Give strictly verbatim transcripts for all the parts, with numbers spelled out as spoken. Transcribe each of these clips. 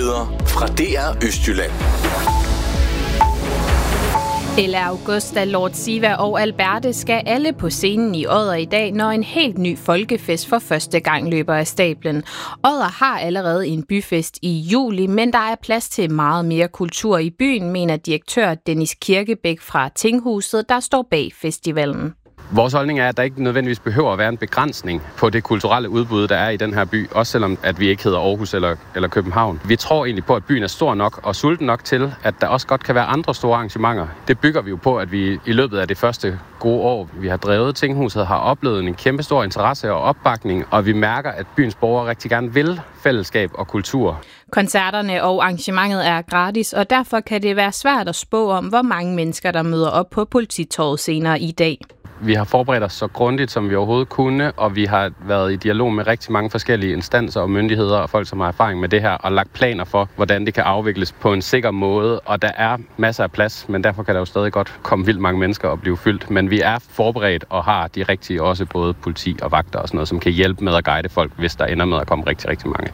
Nyheder fra D R Østjylland. Ella Augusta, Lord Siva og Alberte skal alle på scenen i Odder i dag, når en helt ny folkefest for første gang løber af stablen. Odder har allerede en byfest i juli, men der er plads til meget mere kultur i byen, mener direktør Dennis Kirkebæk fra Tinghuset, der står bag festivalen. Vores holdning er, at der ikke nødvendigvis behøver at være en begrænsning på det kulturelle udbud, der er i den her by, også selvom at vi ikke hedder Aarhus eller, eller København. Vi tror egentlig på, at byen er stor nok og sulten nok til, at der også godt kan være andre store arrangementer. Det bygger vi jo på, at vi i løbet af det første gode år, vi har drevet Tinghuset, har oplevet en kæmpe stor interesse og opbakning, og vi mærker, at byens borgere rigtig gerne vil fællesskab og kultur. Koncerterne og arrangementet er gratis, og derfor kan det være svært at spå om, hvor mange mennesker, der møder op på Polititorvet senere i dag. Vi har forberedt os så grundigt, som vi overhovedet kunne, og vi har været i dialog med rigtig mange forskellige instanser og myndigheder og folk, som har erfaring med det her, og lagt planer for, hvordan det kan afvikles på en sikker måde. Og der er masser af plads, men derfor kan der jo stadig godt komme vildt mange mennesker og blive fyldt. Men vi er forberedt og har de rigtige, også både politi og vagter og sådan noget, som kan hjælpe med at guide folk, hvis der ender med at komme rigtig, rigtig mange.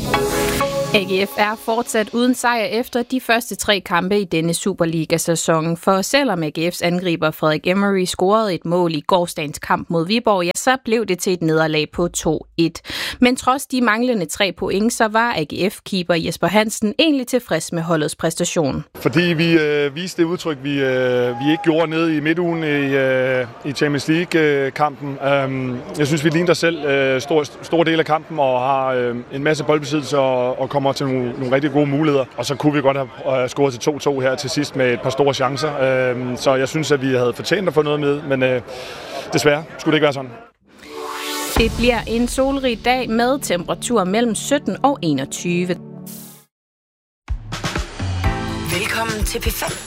A G F er fortsat uden sejr efter de første tre kampe i denne Superliga-sæson. For selvom A G F's angriber Frederik Emery scorede et mål i gårsdagens kamp mod Viborg, ja, så blev det til et nederlag på to et. Men trods de manglende tre point, så var A G F-keeper Jesper Hansen egentlig tilfreds med holdets præstation. Fordi vi øh, viste det udtryk, vi, øh, vi ikke gjorde nede i midtugen i, øh, i Champions League-kampen. Um, jeg synes, vi lignede os selv øh, stor, stor del af kampen og har øh, en masse boldbesiddelse og, og kommer til nogle, nogle rigtig gode muligheder. Og så kunne vi godt have uh, scoret til to to her til sidst med et par store chancer. Uh, så jeg synes, at vi havde fortjent at få noget med, men uh, desværre skulle det ikke være sådan. Det bliver en solrig dag med temperatur mellem sytten og enogtyve. Velkommen til P fem.